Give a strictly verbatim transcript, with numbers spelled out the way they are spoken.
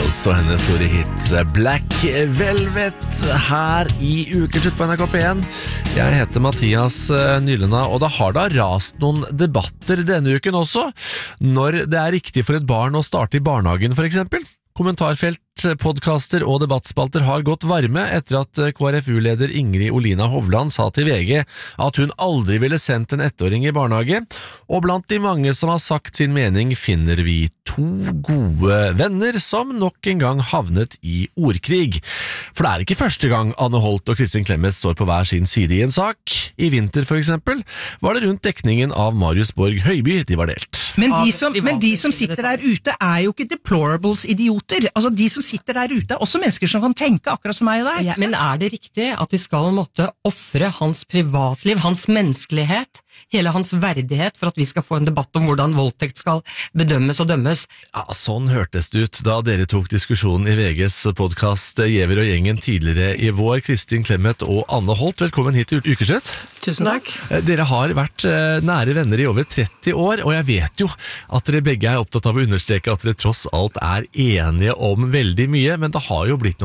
Girls og hennes store hit Black Velvet her i Ukeslutt på N R K P én. Jeg heter Mathias Nylenda, og det har da rast noen debatter denne uken også, når det er riktig for et barn å starte i barnehagen for eksempel. Kommentarfelt, podcaster og debattspalter har gått varme etter at K R F U-leder Ingrid Olina Hovland sa til V G at hun aldri ville sendt en ettåring i barnehage, og blant de mange som har sagt sin mening finner vi to gode venner som nok en gang havnet i ordkrig. For det er ikke første gang Anne Holt og Kristin Clemet står på hver sin side i en sak. I vinter for eksempel var det rundt dekningen av Marius Borg Høiby de var delt. Men de, som, men de som sitter der ute er jo ikke deplorables idioter. Altså de som sitter der ute er også mennesker som kan tenke akkurat som meg og deg. Men er det riktig at de skal måtte offre hans privatliv, hans menneskelighet, hele hans verdighet for at vi skal få en debatt om hvordan voldtekt skal bedømmes og dømmes? Ja, sånn hørtes det ut da dere tok diskusjonen i V Gs podcast Giæver og gjengen tidligere i vår. Kristin Clemet og Anne Holt, velkommen hit til Ukeslutt. Tusen takk. Dere har vært nære venner i over tretti år, og jeg vet jo at dere begge er opptatt av å understreke at dere tross alt er enige om veldig mye, men det har jo blitt noen